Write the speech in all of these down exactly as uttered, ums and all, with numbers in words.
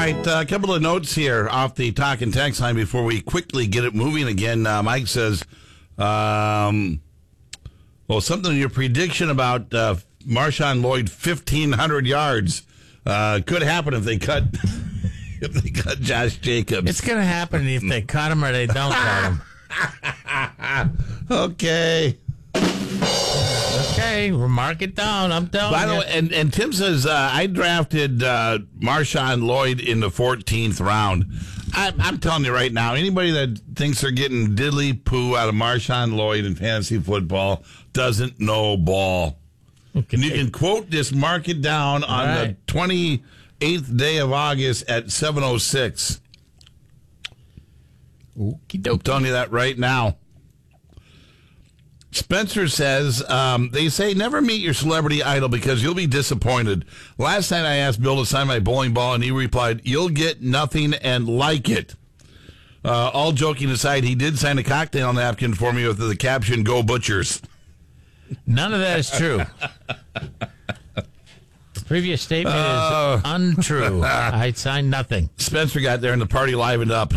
right, uh, a couple of notes here off the talk and text line before we quickly get it moving again. Uh, Mike says, um, well, something in your prediction about uh, Marshawn Lloyd, fifteen hundred yards. Uh, could happen if they cut if they cut Josh Jacobs. It's going to happen if they cut him or they don't cut him. Okay. Okay, we'll mark it down. I'm telling By you. the way, and, and Tim says, uh, I drafted uh, Marshawn Lloyd in the fourteenth round. I, I'm telling you right now, anybody that thinks they're getting diddly poo out of Marshawn Lloyd in fantasy football doesn't know ball. Okay. And you can quote this, mark it down on right. the twenty-eighth day of August at seven oh six. I'm telling you that right now. Spencer says, um, they say never meet your celebrity idol because you'll be disappointed. Last night I asked Bill to sign my bowling ball, and he replied, you'll get nothing and like it. Uh, all joking aside, he did sign a cocktail napkin for me with the caption, Go Butchers. None of that is true. The previous statement Uh, is untrue. I signed nothing. Spencer got there and the party livened up.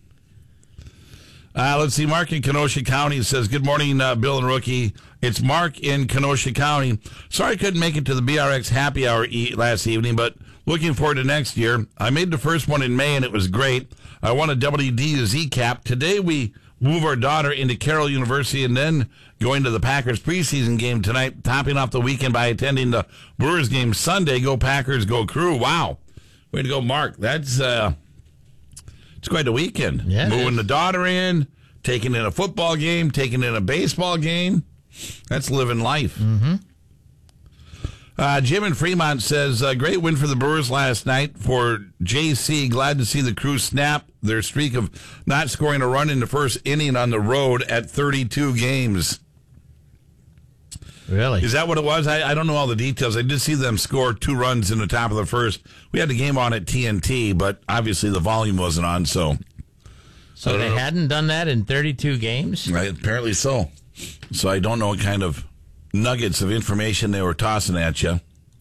Uh, let's see. Mark in Kenosha County says, good morning, uh, Bill and Rookie. It's Mark in Kenosha County. Sorry I couldn't make it to the B R X happy hour e- last evening, but looking forward to next year. I made the first one in May, and it was great. I won a W D U Z cap. Today we move our daughter into Carroll University and then going to the Packers preseason game tonight, topping off the weekend by attending the Brewers game Sunday. Go Packers, go Crew. Wow. Way to go, Mark. That's... uh It's quite a weekend. Yeah, moving the daughter in, taking in a football game, taking in a baseball game. That's living life. Mm-hmm. Uh, Jim in Fremont says, uh, great win for the Brewers last night. For J C, glad to see the Crew snap their streak of not scoring a run in the first inning on the road at thirty-two games. Really? Is that what it was? I, I don't know all the details. I did see them score two runs in the top of the first. We had the game on at T N T, but obviously the volume wasn't on, so. So they know. hadn't done that in thirty-two games? Right, apparently so. So I don't know what kind of nuggets of information they were tossing at you.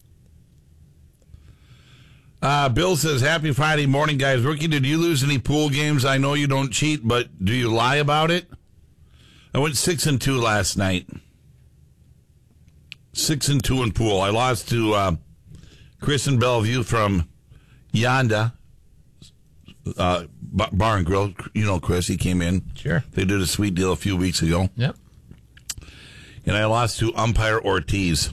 Uh, Bill says, happy Friday morning, guys. Rookie, did you lose any pool games? I know you don't cheat, but do you lie about it? I went six and two last night. Six and two in pool. I lost to uh, Chris in Bellevue from Yonda uh, Bar and Grill. You know Chris, he came in. Sure. They did a sweet deal a few weeks ago. Yep. And I lost to Umpire Ortiz.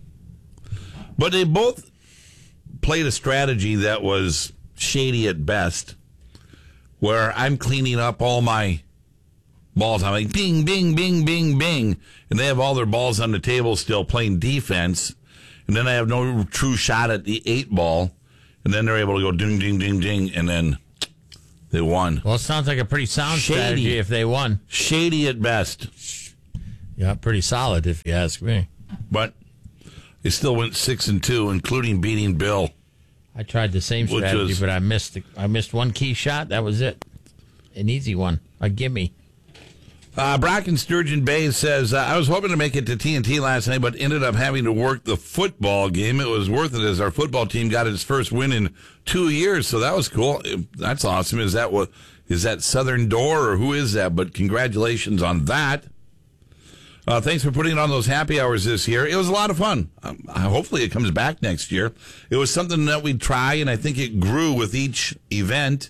But they both played a strategy that was shady at best, where I'm cleaning up all my balls. I'm like, bing, bing, bing, bing, bing. And they have all their balls on the table still playing defense. And then I have no true shot at the eight ball. And then they're able to go ding, ding, ding, ding. And then they won. Well, it sounds like a pretty sound Shady. strategy if they won. Shady at best. Yeah, pretty solid if you ask me. But they still went six and two, including beating Bill. I tried the same Which strategy, was- but I missed. The, I missed one key shot. That was it. An easy one. A gimme. Uh, Brock in Sturgeon Bay says, uh, I was hoping to make it to T N T last night, but ended up having to work the football game. It was worth it as our football team got its first win in two years, so that was cool. That's awesome. Is that what? Is that Southern Door, or who is that? But congratulations on that. Uh, thanks for putting on those happy hours this year. It was a lot of fun. Um, hopefully it comes back next year. It was something that we'd try, and I think it grew with each event.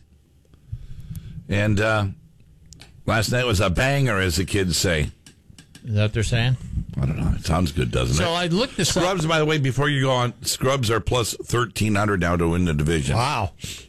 And uh, last night was a banger, as the kids say. Is that what they're saying? I don't know. It sounds good, doesn't So it? I looked this up. Scrubs, by the way, before you go on, Scrubs are plus thirteen hundred now to win the division. Wow.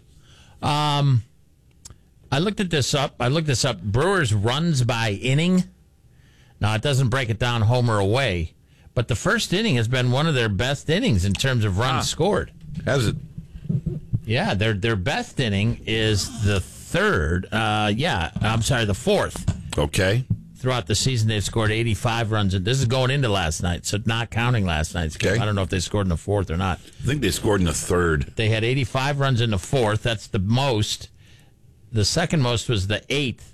Um, I looked at this up. I looked this up. Brewers runs by inning. Now, it doesn't break it down home or away, but the first inning has been one of their best innings in terms of runs Ah. scored. Has it? Yeah, their their best inning is the third. Uh, yeah, I'm sorry, the fourth. Okay. Throughout the season, they've scored eighty-five runs. And this is going into last night, so not counting last night's game. Okay. I don't know if they scored in the fourth or not. I think they scored in the third. They had eighty-five runs in the fourth. That's the most. The second most was the eighth.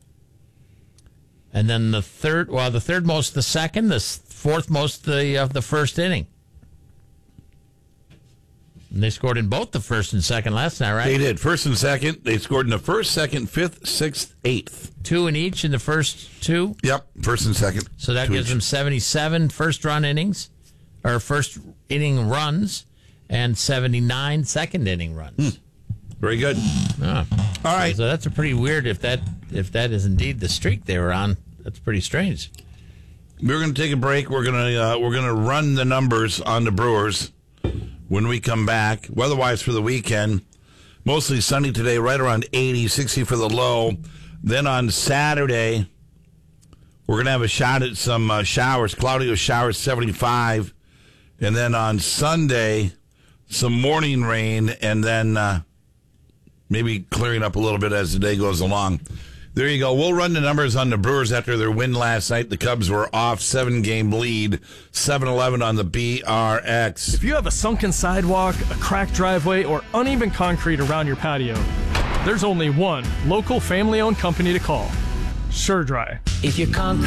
And then the third, well, the third most the second, the fourth most the of the first inning. And they scored in both the first and second last night, right? They did. First and second. They scored in the first, second, fifth, sixth, eighth. Two in each in the first two? Yep, first and second. So that Two gives each. them seventy-seven first-run innings, or first inning runs, and seventy-nine second inning runs. Hmm. Very good. Oh. All right. So that's a pretty weird, if that if that is indeed the streak they were on, that's pretty strange. We're going to take a break. We're going to uh, we're going to run the numbers on the Brewers when we come back. Weather-wise for the weekend, mostly sunny today, right around eighty, sixty for the low. Then on Saturday, we're going to have a shot at some uh, showers, cloudy with showers, seventy-five. And then on Sunday, some morning rain, and then uh, maybe clearing up a little bit as the day goes along. There you go. We'll run the numbers on the Brewers after their win last night. The Cubs were off, seven-game lead, seven eleven on the B R X. If you have a sunken sidewalk, a cracked driveway, or uneven concrete around your patio, there's only one local family-owned company to call, SureDry. If your concrete